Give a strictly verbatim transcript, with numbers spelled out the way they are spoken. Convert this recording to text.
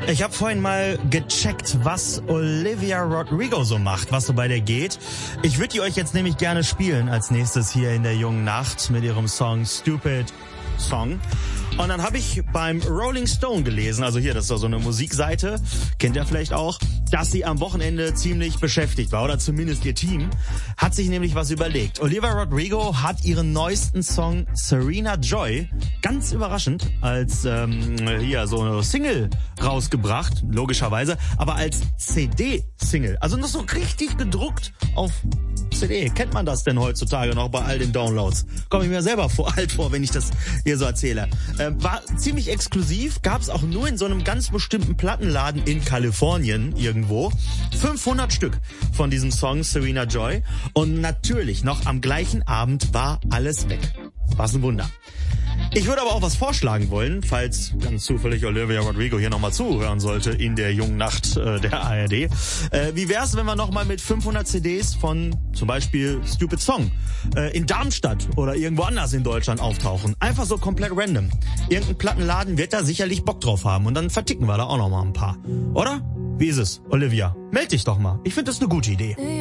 Ich habe vorhin mal gecheckt, was Olivia Rodrigo so macht, was so bei der geht. Ich würde die euch jetzt nämlich gerne spielen als nächstes hier in der jungen Nacht mit ihrem Song Stupid Song. Und dann habe ich beim Rolling Stone gelesen, also hier, das ist so eine Musikseite, kennt ihr vielleicht auch, dass sie am Wochenende ziemlich beschäftigt war, oder zumindest ihr Team, hat sich nämlich was überlegt. Olivia Rodrigo hat ihren neuesten Song Serena Joy, ganz überraschend, als ähm, hier so eine Single rausgebracht, logischerweise, aber als C D-Single, also noch so richtig gedruckt auf C D. Kennt man das denn heutzutage noch bei all den Downloads? Komme ich mir selber vor, alt vor, wenn ich das hier so erzähle. Ähm, war ziemlich exklusiv, gab's auch nur in so einem ganz bestimmten Plattenladen in Kalifornien irgendwo. fünfhundert Stück von diesem Song Serena Joy. Und natürlich noch am gleichen Abend war alles weg. Was ein Wunder. Ich würde aber auch was vorschlagen wollen, falls ganz zufällig Olivia Rodrigo hier nochmal zuhören sollte in der jungen Nacht äh, der A R D. Äh, wie wär's, wenn wir nochmal mit fünfhundert C Ds von zum Beispiel Stupid Song äh, in Darmstadt oder irgendwo anders in Deutschland auftauchen? Einfach so komplett random. Irgendein Plattenladen wird da sicherlich Bock drauf haben und dann verticken wir da auch nochmal ein paar. Oder? Wie ist es, Olivia? Meld dich doch mal. Ich finde das eine gute Idee.